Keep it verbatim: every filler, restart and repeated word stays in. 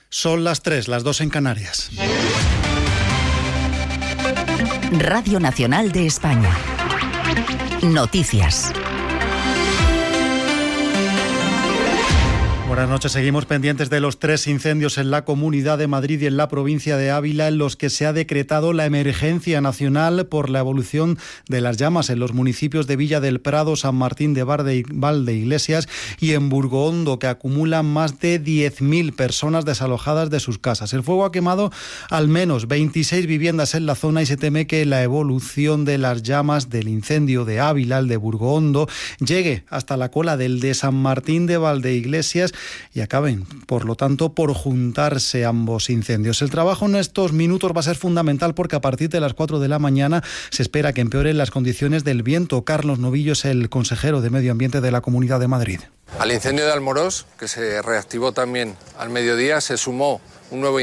Son las tres, las dos en Canarias. Radio Nacional de España. Noticias. Buenas noches. Seguimos pendientes de los tres incendios en la Comunidad de Madrid y en la provincia de Ávila, en los que se ha decretado la emergencia nacional por la evolución de las llamas en los municipios de Villa del Prado, San Martín de Valdeiglesias y en Burgoondo, que acumulan más de diez mil personas desalojadas de sus casas. El fuego ha quemado al menos veintiséis viviendas en la zona y se teme que la evolución de las llamas del incendio de Ávila, el de Burgoondo, llegue hasta la cola del de San Martín de Valdeiglesias y acaben, por lo tanto, por juntarse ambos incendios. El trabajo en estos minutos va a ser fundamental porque a partir de las cuatro de la mañana se espera que empeoren las condiciones del viento. Carlos Novillo es el consejero de Medio Ambiente de la Comunidad de Madrid. Al incendio de Almorós, que se reactivó también al mediodía, se sumó un nuevo